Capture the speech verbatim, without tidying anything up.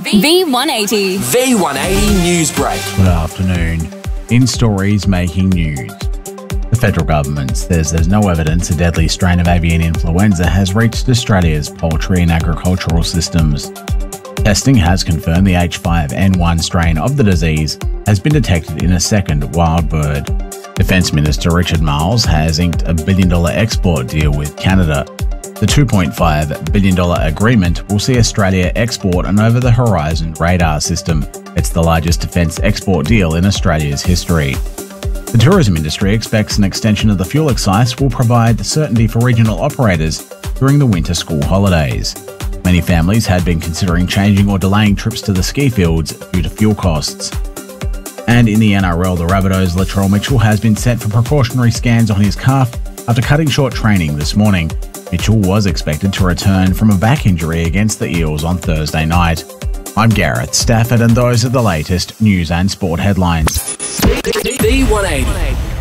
V one eighty. V one eighty News Break. Good afternoon. In stories making news. The federal government says there's no evidence a deadly strain of avian influenza has reached Australia's poultry and agricultural systems. Testing has confirmed the H five N one strain of the disease has been detected in a second wild bird. Defence Minister Richard Marles has inked a billion dollar export deal with Canada. The two point five billion dollars agreement will see Australia export an over-the-horizon radar system. It's the largest defence export deal in Australia's history. The tourism industry expects an extension of the fuel excise will provide certainty for regional operators during the winter school holidays. Many families had been considering changing or delaying trips to the ski fields due to fuel costs. And in the N R L, the Rabbitohs' Latrell Mitchell has been sent for precautionary scans on his calf after cutting short training this morning. Mitchell was expected to return from a back injury against the Eels on Thursday night. I'm Gareth Stafford, and those are the latest news and sport headlines. V one eighty.